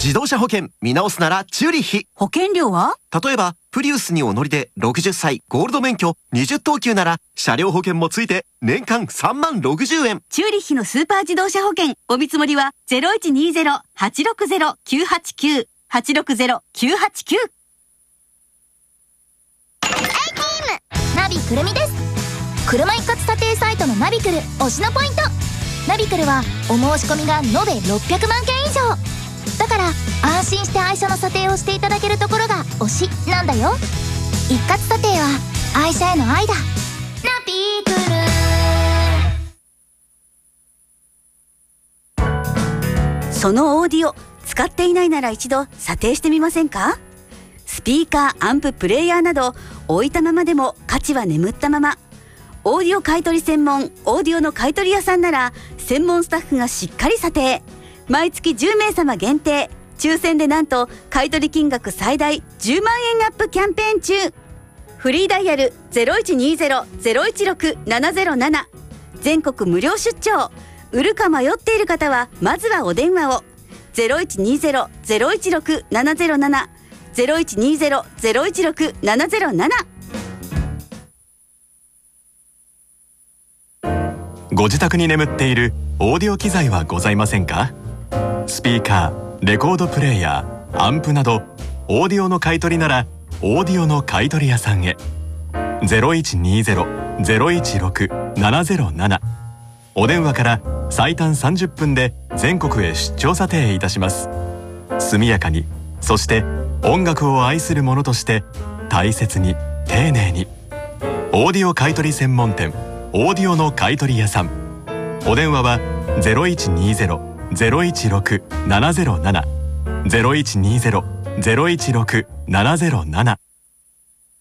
自動車保険見直すならチューリッヒ。 保険料は？ 例えばプリウスにお乗りで60歳ゴールド免許20等級なら車両保険もついて年間3万60円。 チューリッヒのスーパー自動車保険お見積もりは 0120-860-989 860-989。 ナビくるみです。車一括査定サイトのナビクル推しのポイント。ナビクルはお申し込みが延べ600万件以上だから、安心して愛車の査定をしていただけるところが推しなんだよ。一括査定は愛車への愛だ。ナビクル。そのオーディオ使っていないなら一度査定してみませんか？スピーカー、アンプ、プレイヤーなど置いたままでも価値は眠ったまま。オーディオ買取専門オーディオの買取屋さんなら専門スタッフがしっかり査定。毎月10名様限定抽選でなんと買取金額最大10万円アップキャンペーン中。フリーダイヤル 0120-016-707 全国無料出張。売るか迷っている方はまずはお電話を。 0120-016-707 0120-016-707。 ご自宅に眠っているオーディオ機材はございませんか？スピーカー、レコードプレーヤー、アンプなどオーディオの買い取りならオーディオの買い取り屋さんへ。 0120-016-707 お電話から最短30分で全国へ出張査定いたします。速やかに、そして音楽を愛する者として大切に丁寧に。オーディオ買い取り専門店オーディオの買い取り屋さん。お電話は 0120-016-707 0120-016-707